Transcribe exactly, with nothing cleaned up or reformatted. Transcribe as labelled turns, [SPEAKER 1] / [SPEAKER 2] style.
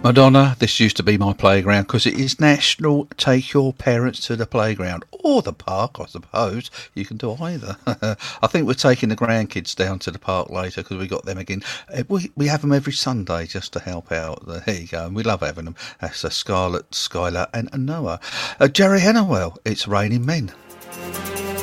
[SPEAKER 1] Madonna, this used to be my playground because it is National Take Your Parents to the Playground or the park, I suppose. You can do either. I think we're taking the grandkids down to the park later because we got them again. Uh, We, we have them every Sunday just to help out. Uh, There you go. And we love having them. That's uh, Scarlett, Skylar and Noah. Uh, Jerry Hannawell, It's Raining Men.